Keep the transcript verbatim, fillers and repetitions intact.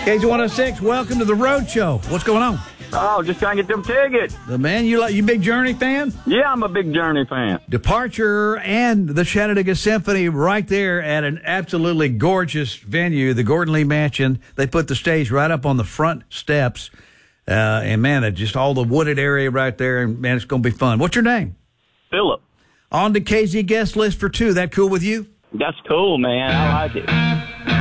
K Z one oh six, welcome to the Road Show. What's going on? Oh, just trying to get them tickets. The man, you like you big Journey fan? Yeah, I'm a big Journey fan. Departure and the Chattanooga Symphony right there at an absolutely gorgeous venue, the Gordon Lee Mansion. They put the stage right up on the front steps. Uh, and, man, it just all the wooded area right there. And, man, it's going to be fun. What's your name? Philip. On to K Z guest list for two. That cool with you? That's cool, man. I like it.